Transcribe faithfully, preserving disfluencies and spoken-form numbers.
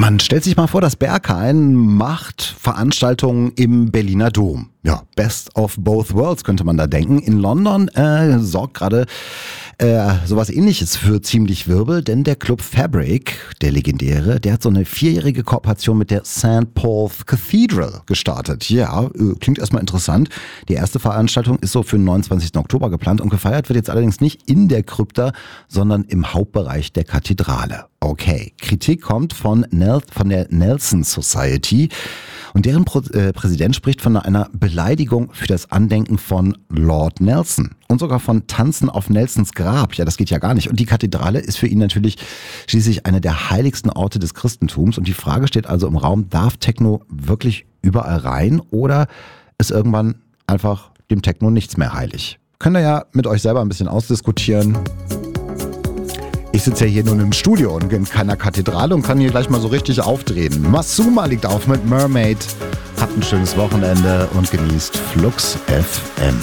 Man stellt sich mal vor, das Berghain macht Veranstaltungen im Berliner Dom. Ja, best of both worlds könnte man da denken. In London äh, sorgt gerade äh, sowas Ähnliches für ziemlich Wirbel, denn der Club Fabric, der legendäre, der hat so eine vierjährige Kooperation mit der Saint Paul's Cathedral gestartet. Ja, äh, klingt erstmal interessant. Die erste Veranstaltung ist so für den neunundzwanzigsten Oktober geplant und gefeiert wird jetzt allerdings nicht in der Krypta, sondern im Hauptbereich der Kathedrale. Okay, Kritik kommt von, Nel- von der Nelson Society und deren Pro- äh, Präsident spricht von einer Beleidigung für das Andenken von Lord Nelson und sogar von Tanzen auf Nelsons Grab. Ja, das geht ja gar nicht. Und die Kathedrale ist für ihn natürlich schließlich einer der heiligsten Orte des Christentums. Und die Frage steht also im Raum, darf Techno wirklich überall rein oder ist irgendwann einfach dem Techno nichts mehr heilig? Könnt ihr ja mit euch selber ein bisschen ausdiskutieren. Ich sitze ja hier nun im Studio und in keiner Kathedrale und kann hier gleich mal so richtig aufdrehen. Masuma liegt auf mit Mermaid. Habt ein schönes Wochenende und genießt Flux F M.